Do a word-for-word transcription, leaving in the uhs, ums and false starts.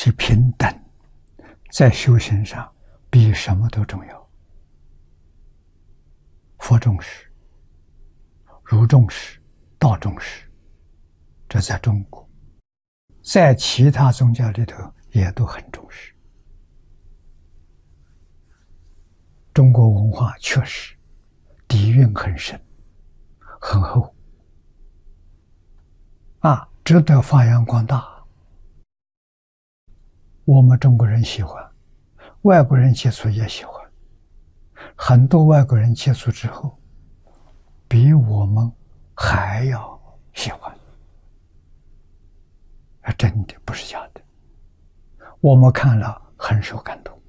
是平等，在修行上比什么都重要。佛重视，儒重视，道重视，这在中国，在其他宗教里头也都很重视。中国文化确实底蕴很深，很厚，啊，值得发扬光大。我们中国人喜欢，外国人接触也喜欢，很多外国人接触之后，比我们还要喜欢，真的不是假的。我们看了很受感动。